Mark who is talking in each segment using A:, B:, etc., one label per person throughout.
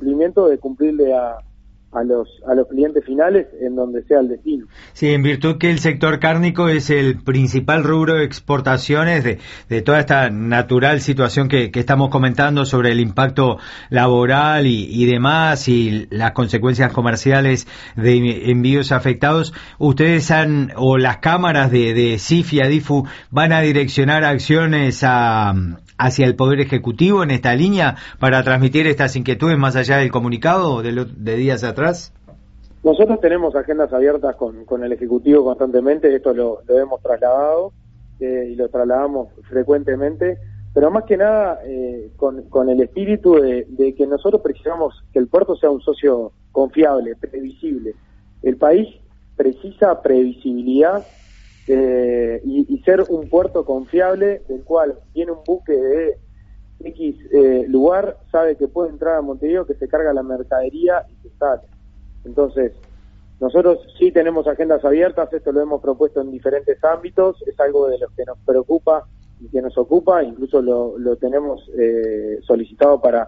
A: cumplimiento de cumplirle a los clientes finales en donde sea el destino.
B: Sí, en virtud que el sector cárnico es el principal rubro de exportaciones de toda esta natural situación que estamos comentando sobre el impacto laboral y demás, y las consecuencias comerciales de envíos afectados, ustedes o las cámaras de CIF y ADIFU van a direccionar acciones hacia el Poder Ejecutivo en esta línea para transmitir estas inquietudes más allá del comunicado de días atrás.
A: Nosotros tenemos agendas abiertas con el Ejecutivo constantemente, esto lo hemos trasladado y lo trasladamos frecuentemente, pero más que nada con el espíritu de que nosotros precisamos que el puerto sea un socio confiable, previsible. El país precisa previsibilidad y ser un puerto confiable, del cual viene un buque de X lugar, sabe que puede entrar a Montevideo, que se carga la mercadería y que sale. Entonces, nosotros sí tenemos agendas abiertas, esto lo hemos propuesto en diferentes ámbitos, es algo de lo que nos preocupa y que nos ocupa, incluso lo tenemos solicitado para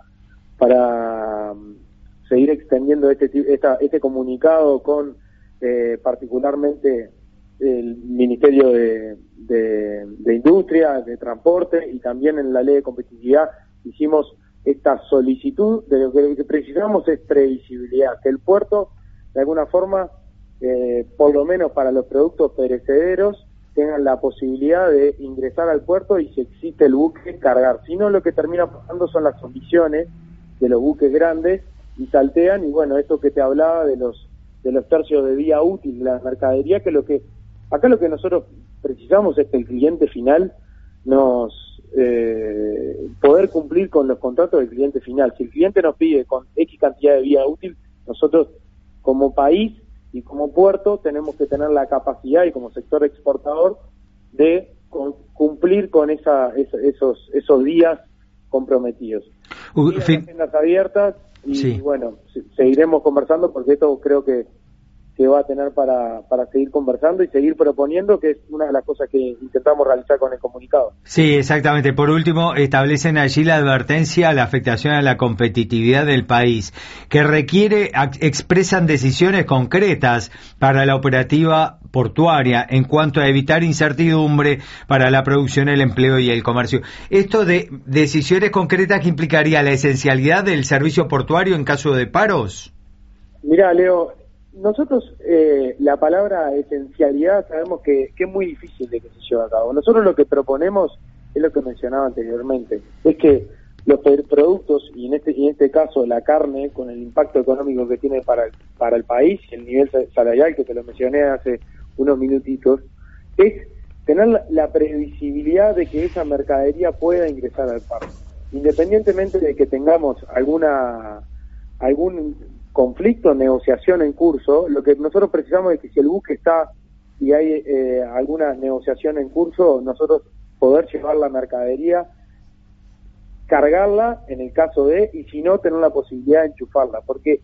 A: seguir extendiendo este comunicado con particularmente el Ministerio de Industria, de Transporte, y también en la Ley de Competitividad hicimos esta solicitud. De lo que precisamos es previsibilidad, que el puerto de alguna forma, por lo menos para los productos perecederos, tengan la posibilidad de ingresar al puerto y, si existe el buque, cargar. Si no, lo que termina pasando son las omisiones de los buques grandes y saltean, y bueno, esto que te hablaba de los tercios de día útil de la mercadería, que acá lo que nosotros precisamos es que el cliente final poder cumplir con los contratos del cliente final. Si el cliente nos pide con X cantidad de vida útil, nosotros como país y como puerto tenemos que tener la capacidad, y como sector exportador, de cumplir con esos días comprometidos. Agendas abiertas y sí. Bueno, seguiremos conversando, porque esto creo que va a tener para seguir conversando y seguir proponiendo, que es una de las cosas que intentamos realizar con el comunicado.
B: Sí, exactamente. Por último, establecen allí la advertencia a la afectación a la competitividad del país, que expresan decisiones concretas para la operativa portuaria en cuanto a evitar incertidumbre para la producción, el empleo y el comercio. Esto de decisiones concretas, que implicaría la esencialidad del servicio portuario en caso de paros.
A: Mirá, Leo, nosotros la palabra esencialidad sabemos que es muy difícil de que se lleve a cabo. Nosotros lo que proponemos es lo que mencionaba anteriormente, es que los productos, y en este caso la carne, con el impacto económico que tiene para el país y el nivel salarial, que te lo mencioné hace unos minutitos, es tener la previsibilidad de que esa mercadería pueda ingresar al puerto. Independientemente de que tengamos algún conflicto, negociación en curso, lo que nosotros precisamos es que, si el buque está y hay alguna negociación en curso, nosotros poder llevar la mercadería, cargarla en el caso y si no, tener la posibilidad de enchufarla, porque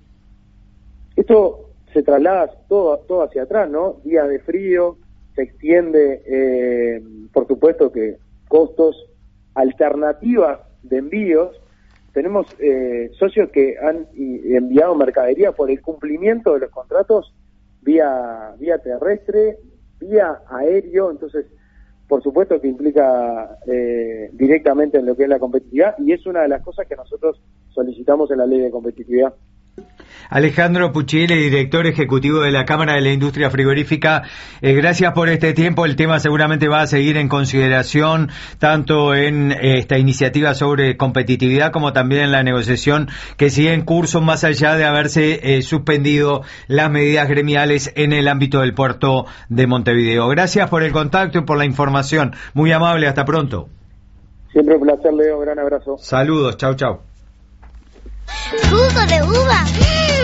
A: esto se traslada todo hacia atrás, ¿no? Días de frío, se extiende, por supuesto que costos, alternativas de envíos. Tenemos socios que han enviado mercadería por el cumplimiento de los contratos vía terrestre, vía aéreo, entonces por supuesto que implica directamente en lo que es la competitividad, y es una de las cosas que nosotros solicitamos en la Ley de Competitividad.
B: Alejandro Puccielli, director ejecutivo de la Cámara de la Industria Frigorífica, gracias por este tiempo. El tema seguramente va a seguir en consideración, tanto en esta iniciativa sobre competitividad como también en la negociación que sigue en curso, más allá de haberse suspendido las medidas gremiales en el ámbito del puerto de Montevideo. Gracias por el contacto y por la información. Muy amable, hasta pronto.
A: Siempre un placer, Leo, gran abrazo.
B: Saludos, chau.
C: ¡Jugo de uva!